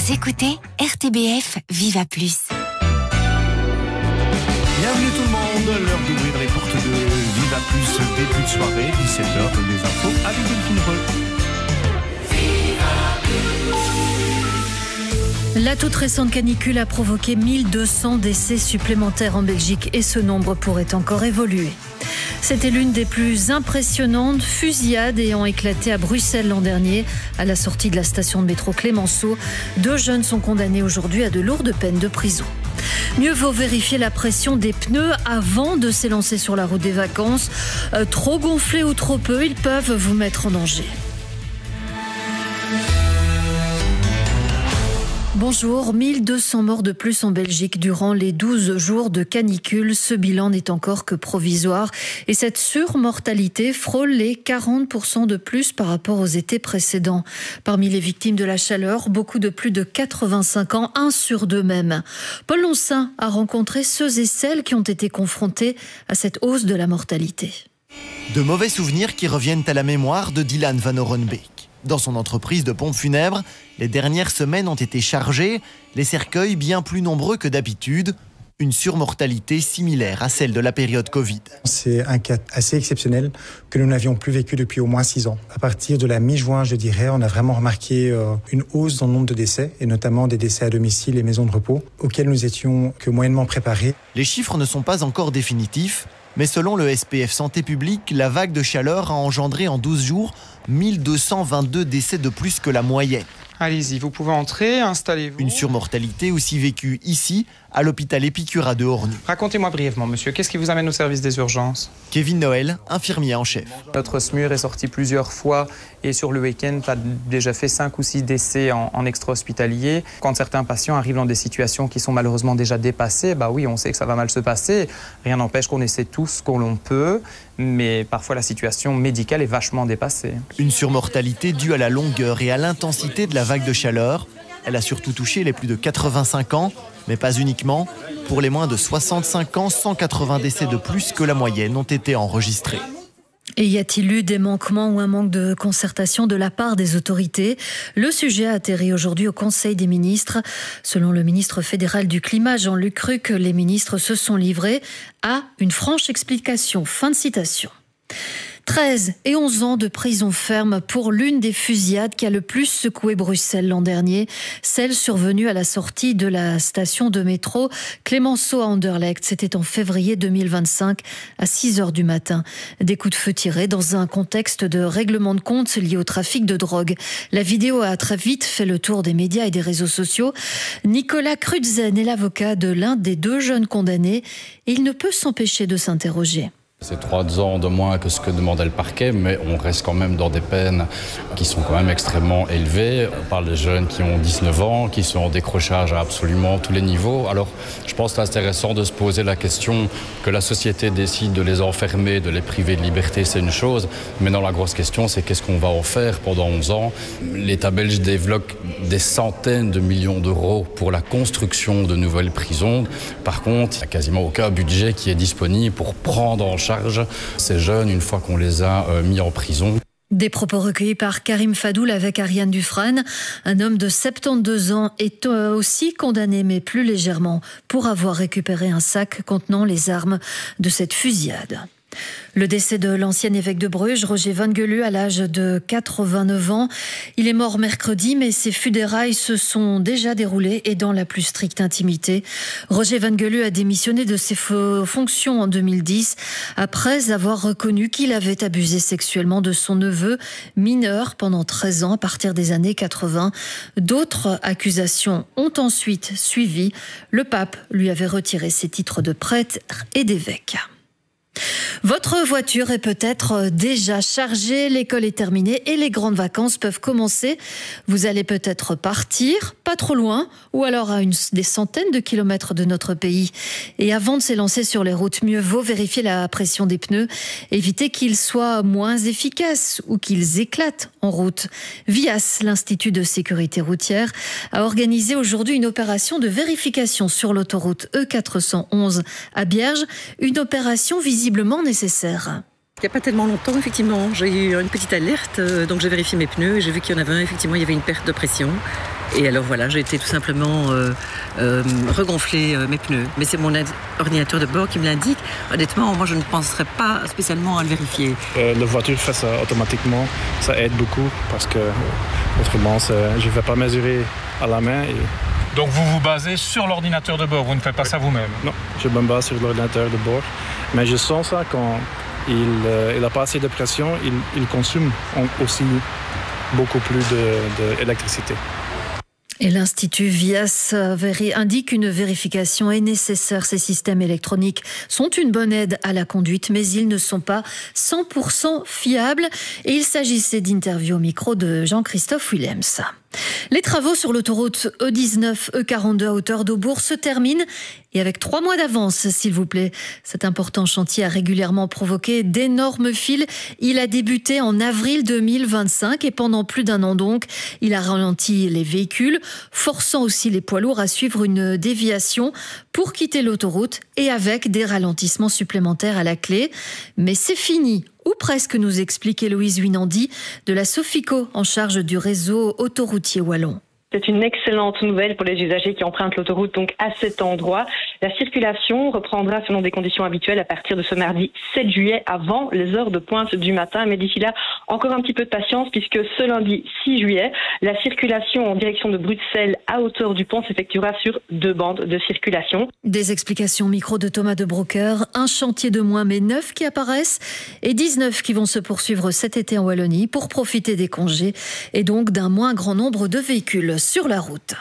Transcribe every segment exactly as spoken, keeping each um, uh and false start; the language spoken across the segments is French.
Vous écoutez R T B F Viva Plus. Bienvenue tout le monde, l'heure d'ouvrir les portes de Viva Plus, début de soirée, dix-sept heures, les infos avec Delphine Reux. La toute récente canicule a provoqué mille deux cents décès supplémentaires en Belgique et ce nombre pourrait encore évoluer. C'était l'une des plus impressionnantes fusillades ayant éclaté à Bruxelles l'an dernier. À la sortie de la station de métro Clémenceau, deux jeunes sont condamnés aujourd'hui à de lourdes peines de prison. Mieux vaut vérifier la pression des pneus avant de s'élancer sur la route des vacances. Euh, trop gonflés ou trop peu, ils peuvent vous mettre en danger. Bonjour, mille deux cents morts de plus en Belgique durant les douze jours de canicule. Ce bilan n'est encore que provisoire et cette surmortalité frôle les quarante pour cent de plus par rapport aux étés précédents. Parmi les victimes de la chaleur, beaucoup de plus de quatre-vingt-cinq ans, un sur deux même. Paul Loncin a rencontré ceux et celles qui ont été confrontés à cette hausse de la mortalité. De mauvais souvenirs qui reviennent à la mémoire de Dylan Van Orenbeek. Dans son entreprise de pompes funèbres, les dernières semaines ont été chargées, les cercueils bien plus nombreux que d'habitude, une surmortalité similaire à celle de la période Covid. C'est un cas assez exceptionnel que nous n'avions plus vécu depuis au moins six ans. À partir de la mi-juin, je dirais, on a vraiment remarqué une hausse dans le nombre de décès, et notamment des décès à domicile et maisons de repos, auxquels nous étions que moyennement préparés. Les chiffres ne sont pas encore définitifs, mais selon le S P F Santé publique, la vague de chaleur a engendré en douze jours mille deux cent vingt-deux décès de plus que la moyenne. Allez-y, vous pouvez entrer, installez-vous. Une surmortalité aussi vécue ici, à l'hôpital Épicura de Ornu. Racontez-moi brièvement, monsieur, qu'est-ce qui vous amène au service des urgences ? Kevin Noël, infirmier en chef. Notre S M U R est sorti plusieurs fois et sur le week-end, tu as déjà fait cinq ou six décès en, en extra-hospitalier. Quand certains patients arrivent dans des situations qui sont malheureusement déjà dépassées, bah oui, on sait que ça va mal se passer. Rien n'empêche qu'on essaie tout ce qu'on l'on peut, mais parfois la situation médicale est vachement dépassée. Une surmortalité due à la longueur et à l'intensité de la vague de chaleur. Elle a surtout touché les plus de quatre-vingt-cinq ans, mais pas uniquement. Pour les moins de soixante-cinq ans, cent quatre-vingts décès de plus que la moyenne ont été enregistrés. Et y a-t-il eu des manquements ou un manque de concertation de la part des autorités ? Le sujet a atterri aujourd'hui au Conseil des ministres. Selon le ministre fédéral du Climat, Jean-Luc Ruck, les ministres se sont livrés à une franche explication. Fin de citation. treize et onze ans de prison ferme pour l'une des fusillades qui a le plus secoué Bruxelles l'an dernier, celle survenue à la sortie de la station de métro Clémenceau à Anderlecht. C'était en février deux mille vingt-cinq à six heures du matin. Des coups de feu tirés dans un contexte de règlement de compte lié au trafic de drogue. La vidéo a très vite fait le tour des médias et des réseaux sociaux. Nicolas Crutzen est l'avocat de l'un des deux jeunes condamnés et il ne peut s'empêcher de s'interroger. C'est trois ans de moins que ce que demandait le parquet, mais on reste quand même dans des peines qui sont quand même extrêmement élevées. On parle de jeunes qui ont dix-neuf ans, qui sont en décrochage à absolument tous les niveaux. Alors, je pense que c'est intéressant de se poser la question que la société décide de les enfermer, de les priver de liberté, c'est une chose. Mais non, la grosse question, c'est qu'est-ce qu'on va en faire pendant onze ans. L'État belge développe des centaines de millions d'euros pour la construction de nouvelles prisons. Par contre, il n'y a quasiment aucun budget qui est disponible pour prendre en charge charge ces jeunes une fois qu'on les a euh, mis en prison. Des propos recueillis par Karim Fadoul avec Ariane Dufresne. Un homme de soixante-douze ans est aussi condamné, mais plus légèrement, pour avoir récupéré un sac contenant les armes de cette fusillade. Le décès de l'ancien évêque de Bruges, Roger Van Geulu, à l'âge de quatre-vingt-neuf ans. Il est mort mercredi, mais ses funérailles se sont déjà déroulées et dans la plus stricte intimité. Roger Van Geulu a démissionné de ses fonctions en deux mille dix après avoir reconnu qu'il avait abusé sexuellement de son neveu mineur pendant treize ans à partir des années quatre-vingts. D'autres accusations ont ensuite suivi. Le pape lui avait retiré ses titres de prêtre et d'évêque. Votre voiture est peut-être déjà chargée, l'école est terminée et les grandes vacances peuvent commencer. Vous allez peut-être partir, pas trop loin, ou alors à une, des centaines de kilomètres de notre pays. Et avant de s'élancer sur les routes, mieux vaut vérifier la pression des pneus, éviter qu'ils soient moins efficaces ou qu'ils éclatent en route. Vias, l'Institut de sécurité routière, a organisé aujourd'hui une opération de vérification sur l'autoroute E quatre cent onze à Bierge, une opération visiblement nécessaire. Il n'y a pas tellement longtemps, effectivement, j'ai eu une petite alerte, donc j'ai vérifié mes pneus et j'ai vu qu'il y en avait un, effectivement, il y avait une perte de pression. Et alors voilà, j'ai été tout simplement euh, euh, regonfler euh, mes pneus. Mais c'est mon ordinateur de bord qui me l'indique. Honnêtement, moi je ne penserais pas spécialement à le vérifier. Euh, la voiture fait ça automatiquement, ça aide beaucoup parce que autrement je ne vais pas mesurer à la main. Et... Donc vous vous basez sur l'ordinateur de bord, vous ne faites pas ça vous-même? Non, je me base sur l'ordinateur de bord. Mais je sens ça quand il n'a euh, pas assez de pression, il, il consomme aussi beaucoup plus d'électricité. Et l'Institut Vias indique qu'une vérification est nécessaire. Ces systèmes électroniques sont une bonne aide à la conduite, mais ils ne sont pas cent pour cent fiables. Et il s'agissait d'interview au micro de Jean-Christophe Willems. Les travaux sur l'autoroute E dix-neuf E quarante-deux à hauteur d'Aubourg se terminent et avec trois mois d'avance, s'il vous plaît. Cet important chantier a régulièrement provoqué d'énormes files. Il a débuté en avril deux mille vingt-cinq et pendant plus d'un an donc, il a ralenti les véhicules, forçant aussi les poids lourds à suivre une déviation pour quitter l'autoroute et avec des ralentissements supplémentaires à la clé. Mais c'est fini. Ou presque, nous explique Héloïse Winandi de la Sofico en charge du réseau autoroutier wallon. C'est une excellente nouvelle pour les usagers qui empruntent l'autoroute donc à cet endroit. La circulation reprendra selon des conditions habituelles à partir de ce mardi sept juillet avant les heures de pointe du matin. Mais d'ici là, encore un petit peu de patience puisque ce lundi six juillet, la circulation en direction de Bruxelles à hauteur du pont s'effectuera sur deux bandes de circulation. Des explications micro de Thomas de Broker. Un chantier de moins mais neuf qui apparaissent et dix-neuf qui vont se poursuivre cet été en Wallonie pour profiter des congés et donc d'un moins grand nombre de véhicules sur la route.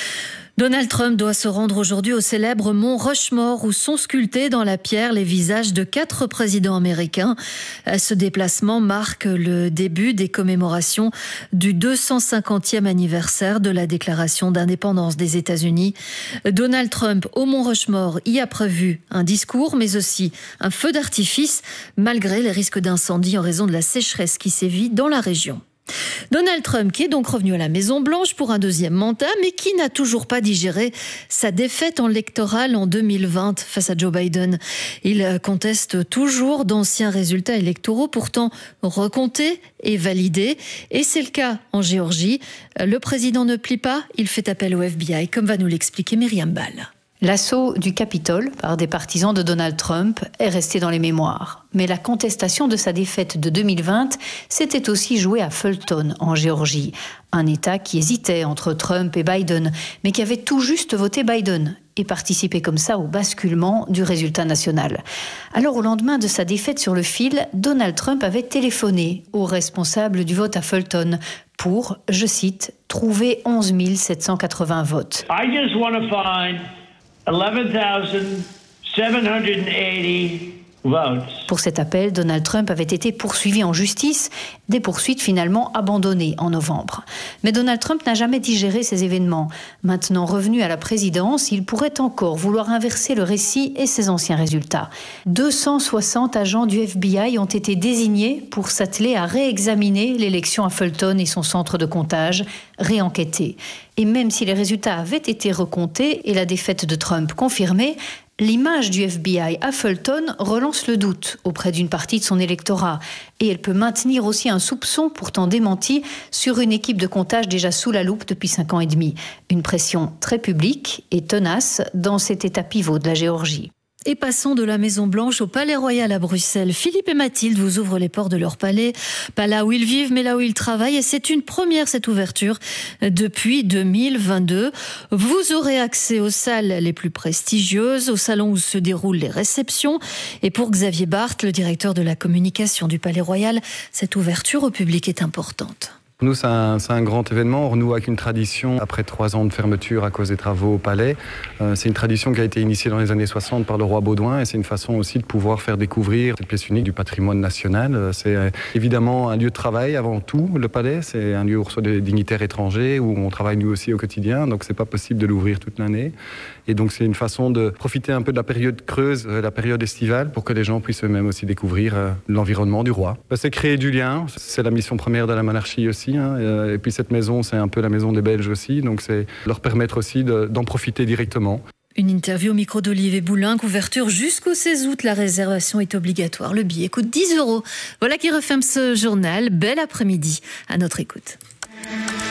Donald Trump doit se rendre aujourd'hui au célèbre mont Rushmore où sont sculptés dans la pierre les visages de quatre présidents américains. Ce déplacement marque le début des commémorations du deux cent cinquantième anniversaire de la déclaration d'indépendance des États-Unis. Donald Trump au mont Rushmore y a prévu un discours mais aussi un feu d'artifice malgré les risques d'incendie en raison de la sécheresse qui sévit dans la région. Donald Trump qui est donc revenu à la Maison-Blanche pour un deuxième mandat mais qui n'a toujours pas digéré sa défaite électorale en deux mille vingt face à Joe Biden. Il conteste toujours d'anciens résultats électoraux pourtant recomptés et validés et c'est le cas en Géorgie. Le président ne plie pas, il fait appel au F B I comme va nous l'expliquer Myriam Ball. L'assaut du Capitole par des partisans de Donald Trump est resté dans les mémoires. Mais la contestation de sa défaite de deux mille vingt s'était aussi jouée à Fulton, en Géorgie. Un État qui hésitait entre Trump et Biden, mais qui avait tout juste voté Biden et participé comme ça au basculement du résultat national. Alors au lendemain de sa défaite sur le fil, Donald Trump avait téléphoné aux responsables du vote à Fulton pour, je cite, trouver onze mille sept cent quatre-vingts votes. I just want to find eleven thousand seven hundred eighty votes. Pour cet appel, Donald Trump avait été poursuivi en justice, des poursuites finalement abandonnées en novembre. Mais Donald Trump n'a jamais digéré ces événements. Maintenant revenu à la présidence, il pourrait encore vouloir inverser le récit et ses anciens résultats. deux cent soixante agents du F B I ont été désignés pour s'atteler à réexaminer l'élection à Fulton et son centre de comptage, réenquêter. Et même si les résultats avaient été recomptés et la défaite de Trump confirmée, l'image du F B I à Fulton relance le doute auprès d'une partie de son électorat et elle peut maintenir aussi un soupçon pourtant démenti sur une équipe de comptage déjà sous la loupe depuis cinq ans et demi. Une pression très publique et tenace dans cet état pivot de la Géorgie. Et passons de la Maison-Blanche au Palais Royal à Bruxelles. Philippe et Mathilde vous ouvrent les portes de leur palais, pas là où ils vivent, mais là où ils travaillent. Et c'est une première, cette ouverture, depuis deux mille vingt-deux. Vous aurez accès aux salles les plus prestigieuses, au salon où se déroulent les réceptions. Et pour Xavier Barthes, le directeur de la communication du Palais Royal, cette ouverture au public est importante. Pour nous, c'est un, c'est un grand événement. On renoue avec une tradition après trois ans de fermeture à cause des travaux au palais. Euh, c'est une tradition qui a été initiée dans les années soixante par le roi Baudouin et c'est une façon aussi de pouvoir faire découvrir cette pièce unique du patrimoine national. C'est euh, évidemment un lieu de travail avant tout, le palais. C'est un lieu où on reçoit des dignitaires étrangers, où on travaille nous aussi au quotidien. Donc c'est pas possible de l'ouvrir toute l'année. Et donc c'est une façon de profiter un peu de la période creuse, la période estivale, pour que les gens puissent eux-mêmes aussi découvrir euh, l'environnement du roi. C'est créer du lien. C'est la mission première de la monarchie aussi. Et puis cette maison, c'est un peu la maison des Belges aussi, donc c'est leur permettre aussi de, d'en profiter directement. Une interview au micro d'Olivier Boulin, couverture jusqu'au seize août. La réservation est obligatoire. Le billet coûte dix euros. Voilà qui referme ce journal. Bel après-midi à notre écoute.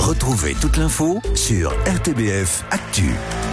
Retrouvez toute l'info sur R T B F Actu.